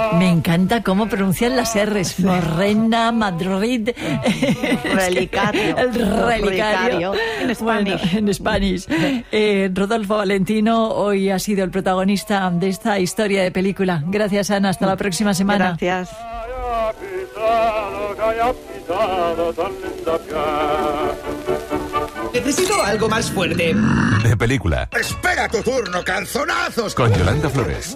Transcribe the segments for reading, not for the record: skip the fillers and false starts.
Me encanta cómo pronuncian las R's. Morena, Madrid. Relicario. El relicario. En Spanish. Bueno, en Spanish. Rodolfo Valentino hoy ha sido el protagonista de esta historia de película. Gracias, Ana. Hasta la próxima semana. Gracias. Necesito algo más fuerte. De película. ¡Espera tu turno, calzonazos! Con Yolanda Flores.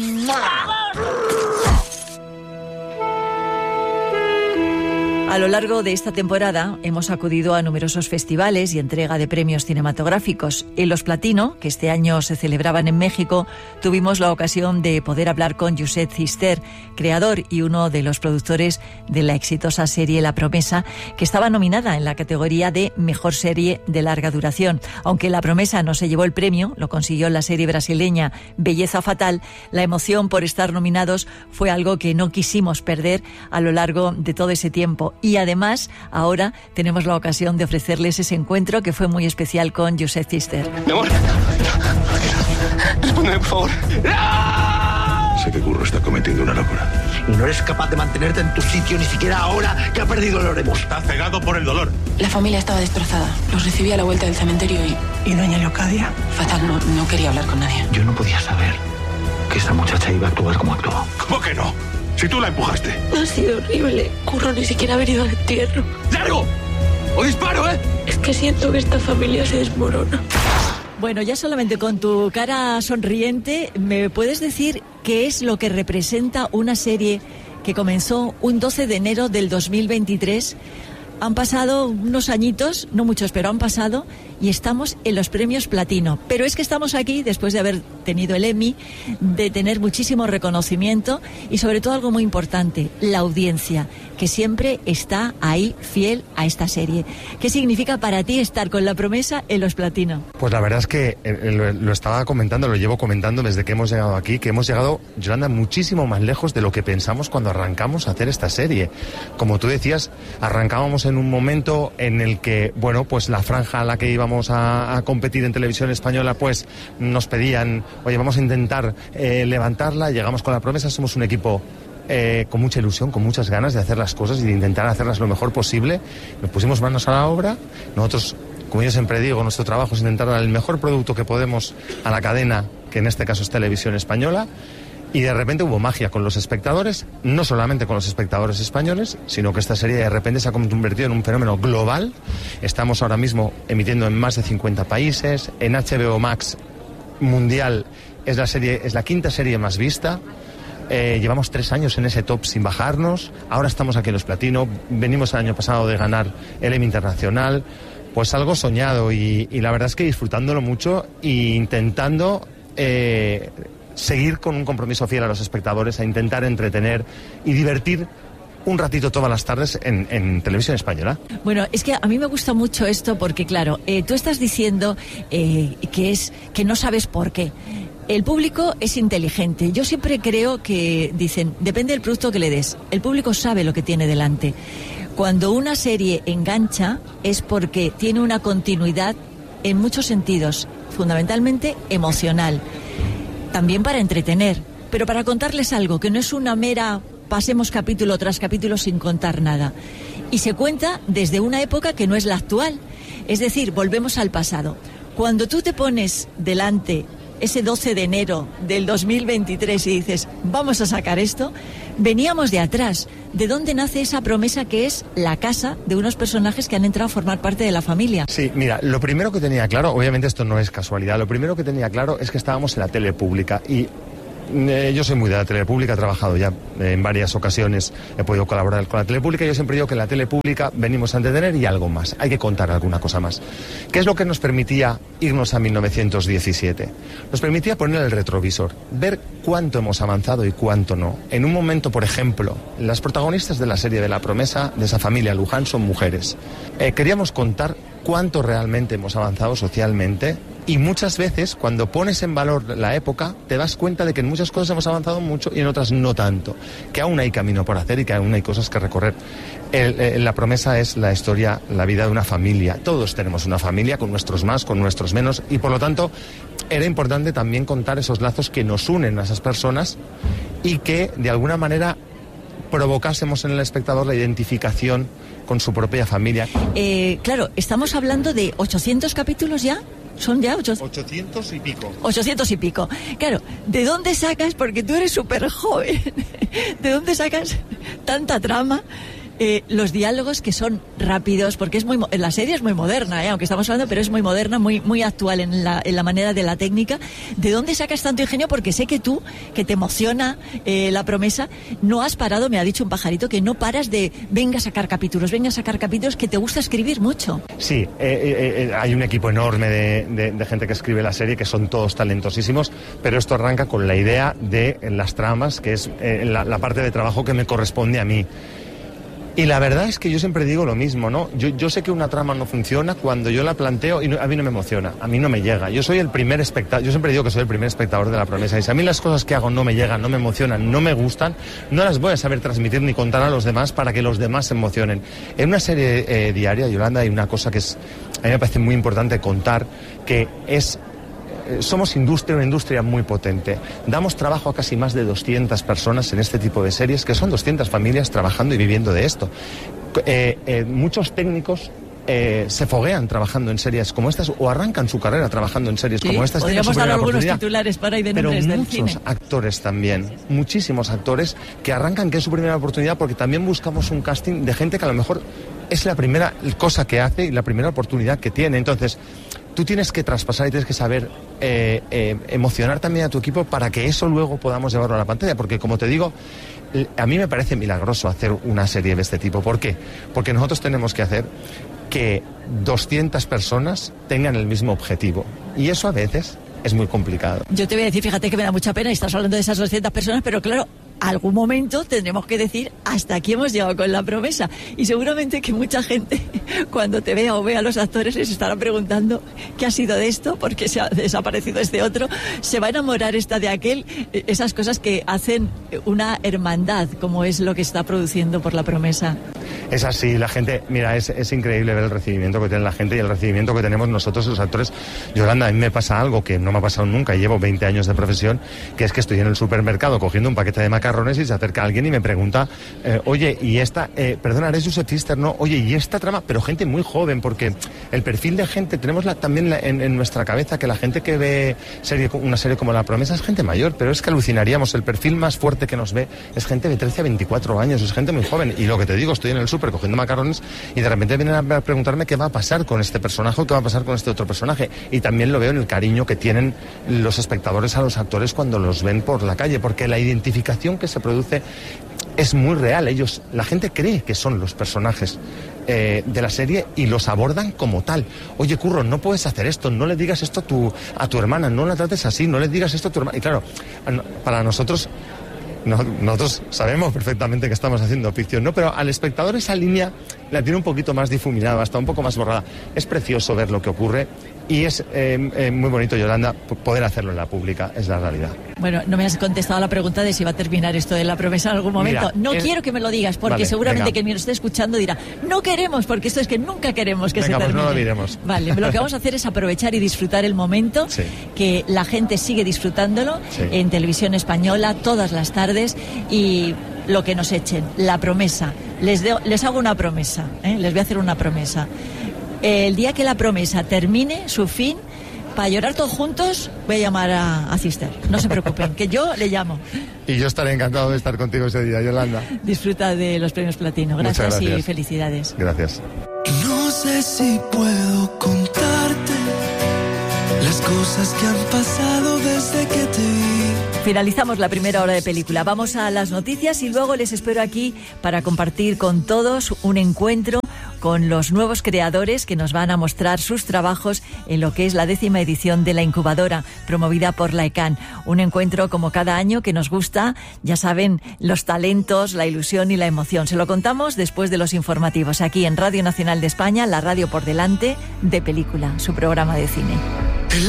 A lo largo de esta temporada hemos acudido a numerosos festivales y entrega de premios cinematográficos. En los Platino, que este año se celebraban en México, tuvimos la ocasión de poder hablar con Josep Cister, creador y uno de los productores de la exitosa serie La Promesa, que estaba nominada en la categoría de Mejor Serie de Larga Duración. Aunque La Promesa no se llevó el premio, lo consiguió la serie brasileña Belleza Fatal, la emoción por estar nominados fue algo que no quisimos perder a lo largo de todo ese tiempo. Y además, ahora tenemos la ocasión de ofrecerles ese encuentro que fue muy especial con Josep Cister. Mi amor, respóndeme, por favor. Sé que Curro está cometiendo una locura. Y no eres capaz de mantenerte en tu sitio ni siquiera ahora que ha perdido el Oremos. Está cegado por el dolor. La familia estaba destrozada. Los recibí a la vuelta del cementerio y doña Leocadia. Fatal, no quería hablar con nadie. Yo no podía saber que esa muchacha iba a actuar como actuó. ¿Cómo que no? Si tú la empujaste. Ha sido horrible. Curro ni siquiera ha venido al entierro. ¡Largo! ¡O disparo, eh! Es que siento que esta familia se desmorona. Bueno, ya solamente con tu cara sonriente, ¿me puedes decir qué es lo que representa una serie que comenzó un 12 de enero del 2023? Han pasado unos añitos, no muchos, pero han pasado, y estamos en los premios Platino. Pero es que estamos aquí después de haber tenido el Emmy, de tener muchísimo reconocimiento y sobre todo algo muy importante, la audiencia, que siempre está ahí fiel a esta serie. ¿Qué significa para ti estar con La Promesa en los Platino? Pues la verdad es que lo estaba comentando, lo llevo comentando desde que hemos llegado aquí, que hemos llegado, Yolanda, muchísimo más lejos de lo que pensamos cuando arrancamos a hacer esta serie. Como tú decías, arrancábamos en un momento en el que, bueno, pues la franja a la que íbamos a competir en televisión española, pues nos pedían, oye, vamos a intentar levantarla. Llegamos con La Promesa, somos un equipo con mucha ilusión, con muchas ganas de hacer las cosas y de intentar hacerlas lo mejor posible. Nos pusimos manos a la obra. Nosotros, como yo siempre digo, nuestro trabajo es intentar dar el mejor producto que podemos a la cadena, que en este caso es Televisión Española. Y de repente hubo magia con los espectadores, no solamente con los espectadores españoles, sino que esta serie de repente se ha convertido en un fenómeno global. Estamos ahora mismo emitiendo en más de 50 países. En HBO Max mundial es la quinta serie más vista. Llevamos 3 años en ese top sin bajarnos. Ahora estamos aquí en los Platino. Venimos el año pasado de ganar el Emmy Internacional. Pues algo soñado y la verdad es que disfrutándolo mucho e intentando seguir con un compromiso fiel a los espectadores, a intentar entretener y divertir un ratito todas las tardes en Televisión Española. Bueno, es que a mí me gusta mucho esto porque, claro, tú estás diciendo que no sabes por qué. El público es inteligente. Yo siempre creo que dicen, depende del producto que le des. El público sabe lo que tiene delante. Cuando una serie engancha es porque tiene una continuidad en muchos sentidos, fundamentalmente emocional. También para entretener, pero para contarles algo, que no es una mera pasemos capítulo tras capítulo sin contar nada. Y se cuenta desde una época que no es la actual. Es decir, volvemos al pasado. Cuando tú te pones delante ese 12 de enero del 2023 y dices, vamos a sacar esto, veníamos de atrás. ¿De dónde nace esa promesa que es la casa de unos personajes que han entrado a formar parte de la familia? Sí, mira, lo primero que tenía claro, obviamente esto no es casualidad, lo primero que tenía claro es que estábamos en la tele pública y yo soy muy de la tele pública, he trabajado ya en varias ocasiones, he podido colaborar con la tele pública. Yo siempre digo que en la tele pública venimos a entretener y algo más, hay que contar alguna cosa más. ¿Qué es lo que nos permitía irnos a 1917? Nos permitía poner el retrovisor, ver cuánto hemos avanzado y cuánto no. En un momento, por ejemplo, las protagonistas de la serie de La Promesa, de esa familia Luján, son mujeres. Queríamos contar cuánto realmente hemos avanzado socialmente. Y muchas veces, cuando pones en valor la época, te das cuenta de que en muchas cosas hemos avanzado mucho y en otras no tanto. Que aún hay camino por hacer y que aún hay cosas que recorrer. La Promesa es la historia, la vida de una familia. Todos tenemos una familia, con nuestros más, con nuestros menos. Y por lo tanto, era importante también contar esos lazos que nos unen a esas personas y que de alguna manera provocásemos en el espectador la identificación con su propia familia. Claro, estamos hablando de 800 capítulos ya. ¿Son ya 800 y pico? 800 y pico. Claro, ¿de dónde sacas? Porque tú eres súper joven. ¿De dónde sacas tanta trama? Los diálogos que son rápidos, porque la serie es muy moderna, aunque estamos hablando, pero es muy moderna, muy actual en la manera de la técnica. ¿De dónde sacas tanto ingenio? Porque sé que tú, que te emociona La Promesa, no has parado, me ha dicho un pajarito, que no paras de venga a sacar capítulos, que te gusta escribir mucho. Sí, hay un equipo enorme de gente que escribe la serie, que son todos talentosísimos, pero esto arranca con la idea de las tramas, que es la parte de trabajo que me corresponde a mí. Y la verdad es que yo siempre digo lo mismo, ¿no? Yo sé que una trama no funciona cuando yo la planteo y a mí no me emociona, a mí no me llega. Yo soy el primer espectador, yo siempre digo que soy el primer espectador de La Promesa. Y si a mí las cosas que hago no me llegan, no me emocionan, no me gustan, no las voy a saber transmitir ni contar a los demás para que los demás se emocionen. En una serie diaria, Yolanda, hay una cosa que a mí me parece muy importante contar, que somos una industria muy potente. Damos trabajo a casi más de 200 personas en este tipo de series, que son 200 familias trabajando y viviendo de esto. Muchos técnicos se foguean trabajando en series como estas o arrancan su carrera trabajando en series como estas. Podríamos dar algunos titulares para ir de nombres del cine. Pero muchos actores también, muchísimos actores que arrancan, que es su primera oportunidad, porque también buscamos un casting de gente que a lo mejor es la primera cosa que hace y la primera oportunidad que tiene. Entonces, tú tienes que traspasar y tienes que saber emocionar también a tu equipo para que eso luego podamos llevarlo a la pantalla, porque como te digo, a mí me parece milagroso hacer una serie de este tipo. ¿Por qué? Porque nosotros tenemos que hacer que 200 personas tengan el mismo objetivo, y eso a veces es muy complicado. Yo te voy a decir, fíjate que me da mucha pena y estás hablando de esas 200 personas, pero claro, algún momento tendremos que decir hasta aquí hemos llegado con La Promesa, y seguramente que mucha gente cuando te vea o vea a los actores les estará preguntando qué ha sido de esto, por qué se ha desaparecido este otro, se va a enamorar esta de aquel, esas cosas que hacen una hermandad, como es lo que está produciendo por La Promesa. Es así, la gente, mira, es increíble ver el recibimiento que tiene la gente y el recibimiento que tenemos nosotros los actores. Yolanda, a mí me pasa algo que no me ha pasado nunca, y llevo 20 años de profesión, que es que estoy en el supermercado cogiendo un paquete de macarrones y se acerca alguien y me pregunta, oye, y esta, perdona, eres Josep Pfister, ¿no? Oye, y esta trama, pero gente muy joven, porque el perfil de gente, tenemos también en nuestra cabeza que la gente que ve una serie como La Promesa es gente mayor, pero es que alucinaríamos, el perfil más fuerte que nos ve es gente de 13 a 24 años, es gente muy joven, y lo que te digo, estoy en el súper cogiendo macarrones y de repente vienen a preguntarme qué va a pasar con este personaje o qué va a pasar con este otro personaje, y también lo veo en el cariño que tienen los espectadores a los actores cuando los ven por la calle, porque la identificación que se produce es muy real. La gente cree que son los personajes de la serie y los abordan como tal. Oye, Curro, no puedes hacer esto, no le digas esto a tu hermana, no la trates así, no le digas esto a tu hermana. Y claro, para nosotros sabemos perfectamente que estamos haciendo ficción, ¿no? Pero al espectador esa línea la tiene un poquito más difuminada, hasta un poco más borrada. Es precioso ver lo que ocurre y es muy bonito, Yolanda, poder hacerlo en la pública, es la realidad. Bueno, no me has contestado a la pregunta de si va a terminar esto de La Promesa en algún momento. Mira, quiero que me lo digas, porque seguramente quien me lo esté escuchando dirá, no queremos, porque esto es que nunca queremos que se termine. Pues no lo diremos. Vale, lo que vamos a hacer es aprovechar y disfrutar el momento, que la gente sigue disfrutándolo en televisión española todas las tardes, y lo que nos echen, La Promesa. Les hago una promesa, les voy a hacer una promesa. El día que La Promesa termine su fin, para llorar todos juntos, voy a llamar a Pfister. No se preocupen, que yo le llamo. Y yo estaré encantado de estar contigo ese día, Yolanda. Disfruta de los premios Platino. Gracias y felicidades. Gracias. No sé si puedo contarte las cosas que han pasado desde que te vi. Finalizamos la primera hora de película. Vamos a las noticias y luego les espero aquí para compartir con todos un encuentro con los nuevos creadores que nos van a mostrar sus trabajos en lo que es la 10ª edición de La Incubadora, promovida por la ECAN. Un encuentro como cada año que nos gusta, ya saben, los talentos, la ilusión y la emoción. Se lo contamos después de los informativos, aquí en Radio Nacional de España, la radio por delante de Película, su programa de cine.